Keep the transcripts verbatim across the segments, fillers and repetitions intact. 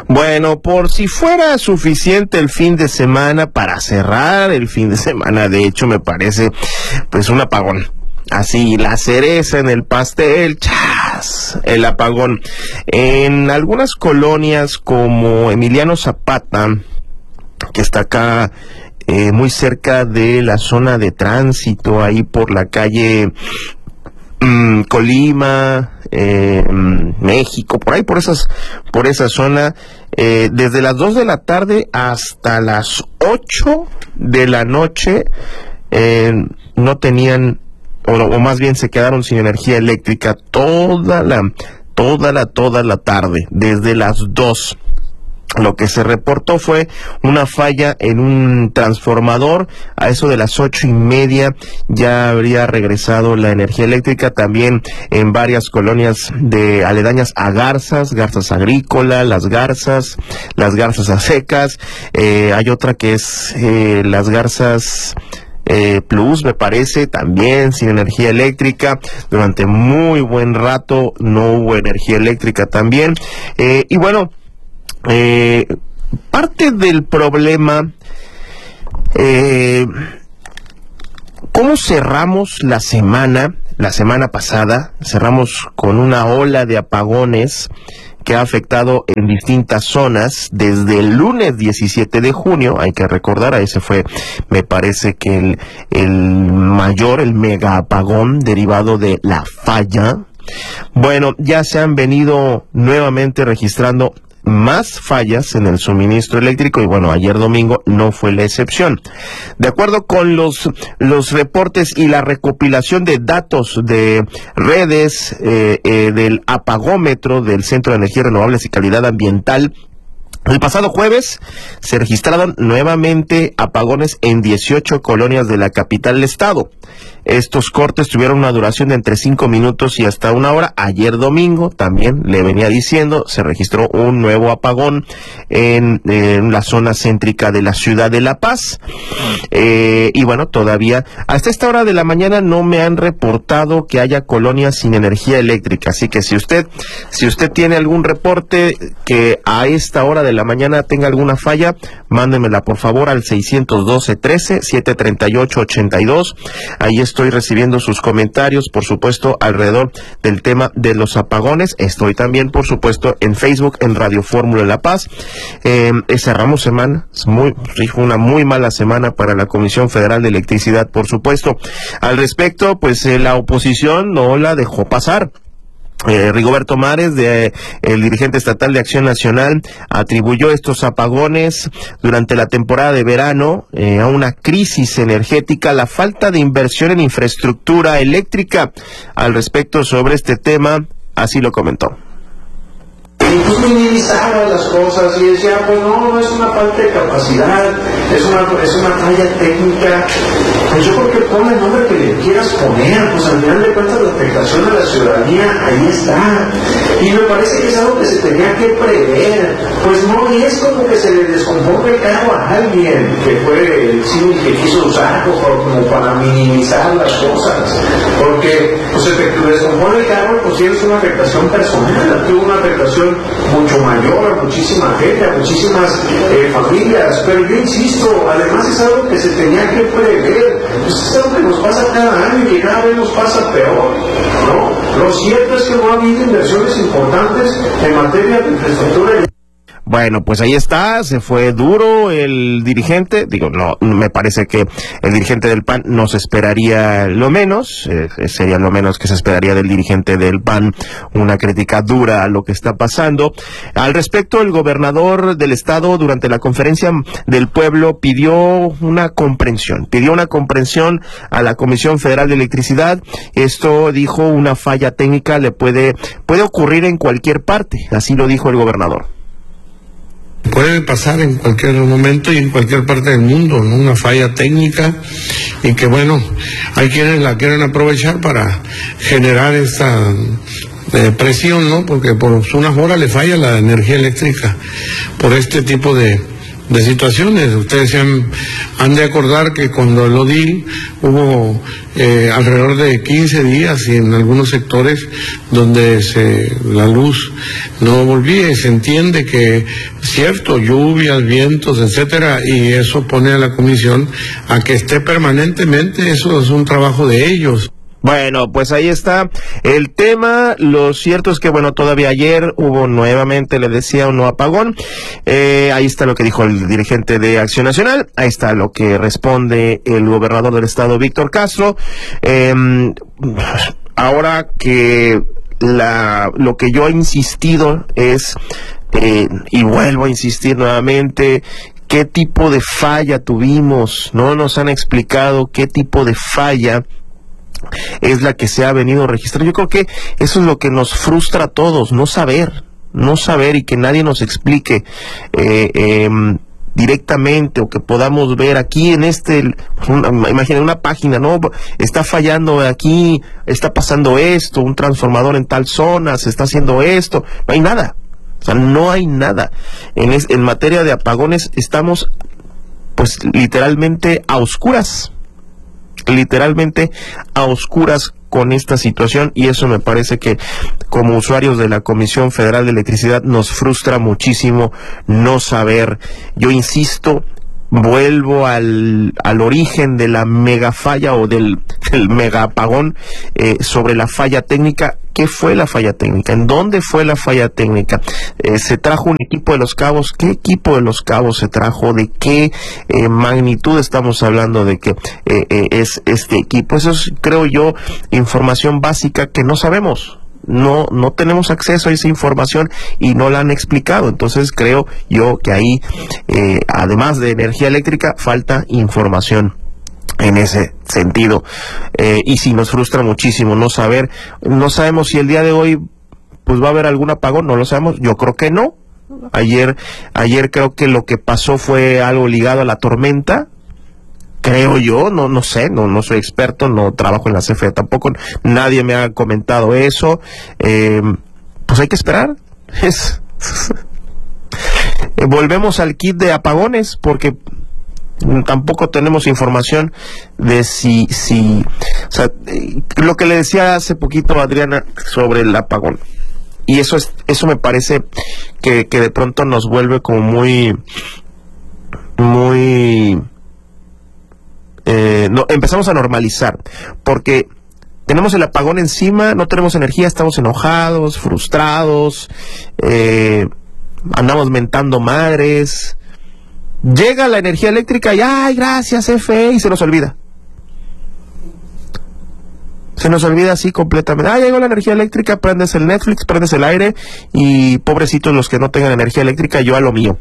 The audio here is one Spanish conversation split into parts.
Bueno, por si fuera suficiente el fin de semana, para cerrar el fin de semana, de hecho me parece pues un apagón. Así, la cereza en el pastel, ¡chas! El apagón. En algunas colonias como Emiliano Zapata, que está acá eh, muy cerca de la zona de tránsito, ahí por la calle mmm, Colima, eh, México, por ahí, por esas, por esa zona, eh, desde las dos de la tarde hasta las ocho de la noche, eh, no tenían, o, o más bien se quedaron sin energía eléctrica toda la, toda la, toda la tarde, desde las dos. Lo que se reportó fue una falla en un transformador. A eso de las ocho y media ya habría regresado la energía eléctrica. También en varias colonias de aledañas a Garzas, Garzas Agrícola, Las Garzas, Las Garzas a Secas. Eh, hay otra que es eh, Las Garzas Eh, Plus, me parece, también sin energía eléctrica. Durante muy buen rato no hubo energía eléctrica también. Eh, y bueno, Eh, parte del problema, eh, ¿cómo cerramos la semana? La semana pasada cerramos con una ola de apagones que ha afectado en distintas zonas desde el lunes diecisiete de junio, hay que recordar, a ese fue, me parece que el, el mayor, el mega apagón derivado de la falla. Bueno, ya se han venido nuevamente registrando más fallas en el suministro eléctrico y bueno, ayer domingo no fue la excepción. De acuerdo con los, los reportes y la recopilación de datos de redes eh, eh, del apagómetro del Centro de Energías Renovables y Calidad Ambiental, el pasado jueves se registraron nuevamente apagones en dieciocho colonias de la capital del estado. Estos cortes tuvieron una duración de entre cinco minutos y hasta una hora. Ayer domingo, también le venía diciendo, se registró un nuevo apagón en, en la zona céntrica de la ciudad de La Paz. Eh, y bueno, todavía, hasta esta hora de la mañana no me han reportado que haya colonias sin energía eléctrica. Así que si usted, si usted tiene algún reporte que a esta hora de la mañana tenga alguna falla, mándemela por favor al seiscientos doce, trece, setecientos treinta y ocho, ochenta y dos. Ahí estoy recibiendo sus comentarios, por supuesto, alrededor del tema de los apagones. Estoy también, por supuesto, en Facebook, en Radio Fórmula La Paz. Eh, cerramos semana, es muy, fue una muy mala semana para la Comisión Federal de Electricidad, por supuesto. Al respecto, pues eh, la oposición no la dejó pasar. Eh, Rigoberto Mares, de, el dirigente estatal de Acción Nacional, atribuyó estos apagones durante la temporada de verano eh, a una crisis energética, la falta de inversión en infraestructura eléctrica. Al respecto sobre este tema, así lo comentó. Y pues minimizaba las cosas y decía, pues no, no es una falta de capacidad, es una, es una falla técnica. Pues yo creo que ponle el nombre que le quieras poner, pues al final de cuentas la afectación a la ciudadanía ahí está. Y me parece que es algo que se tenía que prever. Pues no es como que se le descomponga el carro a alguien, que fue el símil que quiso usar como para minimizar las cosas. Porque pues se te descompone el carro, pues tienes una afectación personal, tuvo una afectación mucho mayor a muchísima gente, a muchísimas eh, familias, pero yo insisto, además es algo que se tenía que prever, pues es algo que nos pasa cada año y cada vez nos pasa peor, ¿no? Lo cierto es que no ha habido inversiones importantes en materia de infraestructura. Bueno, pues ahí está, se fue duro el dirigente, digo, no, me parece que el dirigente del P A N no se esperaría lo menos, eh, sería lo menos que se esperaría del dirigente del P A N, una crítica dura a lo que está pasando. Al respecto, el gobernador del estado durante la conferencia del pueblo pidió una comprensión, pidió una comprensión a la Comisión Federal de Electricidad. Esto, dijo, una falla técnica le puede, puede ocurrir en cualquier parte, así lo dijo el gobernador. Puede pasar en cualquier momento y en cualquier parte del mundo, ¿no? Una falla técnica, y que bueno, hay quienes la quieren aprovechar para generar esta eh, presión, ¿no? Porque por unas horas le falla la energía eléctrica por este tipo de, de situaciones. Ustedes se han, han de acordar que cuando el Odil hubo eh, alrededor de quince días y en algunos sectores donde se, la luz no volvía, y se entiende que, cierto, lluvias, vientos, etcétera, y eso pone a la comisión a que esté permanentemente. Eso es un trabajo de ellos. Bueno, pues ahí está el tema. Lo cierto es que, bueno, todavía ayer hubo nuevamente, le decía, un nuevo apagón. Eh, ahí está lo que dijo el dirigente de Acción Nacional. Ahí está lo que responde el gobernador del estado, Víctor Castro. Eh, ahora que la, lo que yo he insistido es, eh, y vuelvo a insistir nuevamente, qué tipo de falla tuvimos. No nos han explicado qué tipo de falla es la que se ha venido registrando. Yo creo que eso es lo que nos frustra a todos, no saber, no saber y que nadie nos explique eh, eh, directamente, o que podamos ver aquí en este, una, imaginen una página, ¿no? Está fallando aquí, está pasando esto, un transformador en tal zona, se está haciendo esto, no hay nada, o sea, no hay nada. En, es, en materia de apagones estamos, pues, literalmente a oscuras. literalmente a oscuras con esta situación, y eso me parece que como usuarios de la Comisión Federal de Electricidad nos frustra muchísimo no saber. Yo insisto, vuelvo al, al origen de la mega falla o del, del mega apagón, eh, sobre la falla técnica. ¿Qué fue la falla técnica? ¿En dónde fue la falla técnica? Eh, ¿Se trajo un equipo de Los Cabos? ¿Qué equipo de Los Cabos se trajo? ¿De qué eh, magnitud estamos hablando de que eh, eh, es este equipo? Eso es, creo yo, información básica que no sabemos. No, no tenemos acceso a esa información y no la han explicado. Entonces creo yo que ahí, eh, además de energía eléctrica, falta información en ese sentido. Eh, y sí, nos frustra muchísimo no saber. No sabemos si el día de hoy pues va a haber algún apagón, no lo sabemos. Yo creo que no. Ayer, ayer creo que lo que pasó fue algo ligado a la tormenta. Creo yo, no no sé, no no soy experto, no trabajo en la C F E tampoco, nadie me ha comentado eso. Eh, pues hay que esperar. Es volvemos al kit de apagones, porque tampoco tenemos información de si, si, o sea, lo que le decía hace poquito a Adriana sobre el apagón. Y eso es, eso me parece que, que de pronto nos vuelve como muy, muy... Eh, no, empezamos a normalizar, porque tenemos el apagón encima, no tenemos energía, estamos enojados, frustrados, eh, andamos mentando madres, llega la energía eléctrica y ¡ay, gracias, C F E! Y se nos olvida. Se nos olvida así completamente. Ah, llegó la energía eléctrica, prendes el Netflix, prendes el aire, y pobrecitos los que no tengan energía eléctrica, yo a lo mío.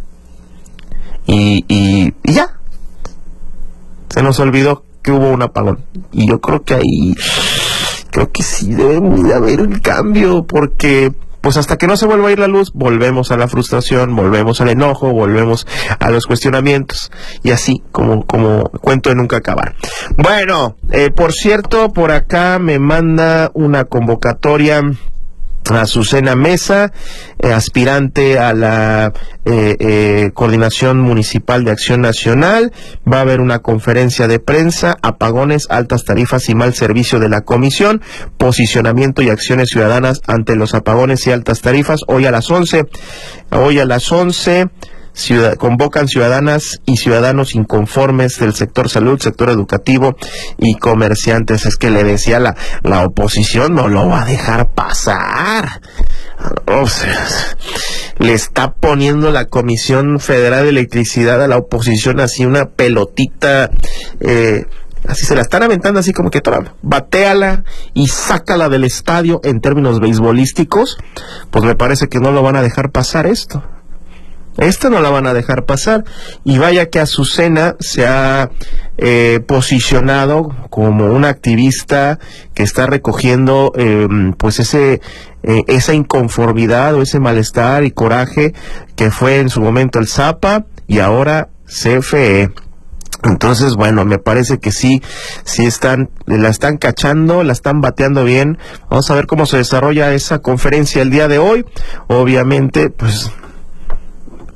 Y, y, y ya. Se nos olvidó que hubo un apagón. Y yo creo que ahí, creo que sí debemos de haber un cambio, porque pues hasta que no se vuelva a ir la luz, volvemos a la frustración, volvemos al enojo, volvemos a los cuestionamientos, y así como, como cuento de nunca acabar. Bueno, eh, por cierto, por acá me manda una convocatoria Azucena Mesa, eh, aspirante a la eh, eh, Coordinación Municipal de Acción Nacional. Va a haber una conferencia de prensa: apagones, altas tarifas y mal servicio de la comisión, posicionamiento y acciones ciudadanas ante los apagones y altas tarifas. Hoy a las once, hoy a las once, Ciudad, convocan ciudadanas y ciudadanos inconformes del sector salud, sector educativo y comerciantes. Es que le decía, la, la oposición no lo va a dejar pasar. O sea, le está poniendo la Comisión Federal de Electricidad a la oposición así una pelotita, eh, así se la están aventando, así como que toma, batéala y sácala del estadio en términos beisbolísticos. Pues me parece que no lo van a dejar pasar esto. Esta no la van a dejar pasar, y vaya que Azucena se ha eh, posicionado como una activista que está recogiendo eh, pues ese eh, esa inconformidad o ese malestar y coraje que fue en su momento el Zapa y ahora C F E. Entonces, bueno, me parece que sí, sí están, la están cachando, la están bateando bien. Vamos a ver cómo se desarrolla esa conferencia el día de hoy. Obviamente, pues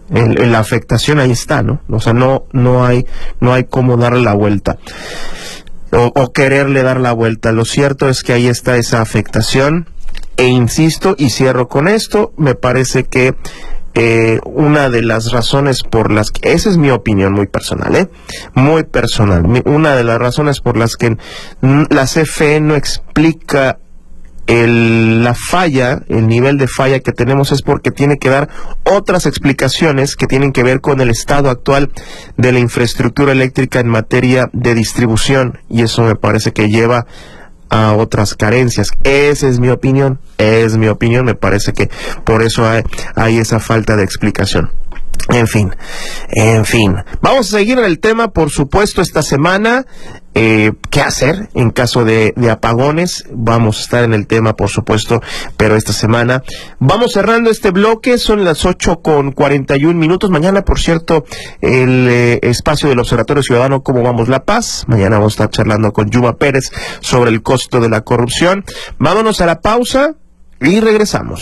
El, el, la afectación ahí está, ¿no? O sea, no, no hay, no hay cómo darle la vuelta. O, o quererle dar la vuelta. Lo cierto es que ahí está esa afectación. E insisto, y cierro con esto, me parece que eh, una de las razones por las que, esa es mi opinión muy personal, ¿eh? Muy personal. Mi, una de las razones por las que la C F E no explica El, la falla, el nivel de falla que tenemos es porque tiene que dar otras explicaciones que tienen que ver con el estado actual de la infraestructura eléctrica en materia de distribución, y eso me parece que lleva a otras carencias. Esa es mi opinión, es mi opinión, me parece que por eso hay, hay esa falta de explicación. En fin, en fin. Vamos a seguir en el tema, por supuesto, esta semana. Eh, ¿Qué hacer en caso de, de apagones? Vamos a estar en el tema, por supuesto, pero esta semana vamos cerrando este bloque. Son las ocho con cuarenta y un minutos. Mañana, por cierto, el eh, espacio del Observatorio Ciudadano ¿Cómo vamos La Paz? Mañana vamos a estar charlando con Yuma Pérez sobre el costo de la corrupción. Vámonos a la pausa y regresamos.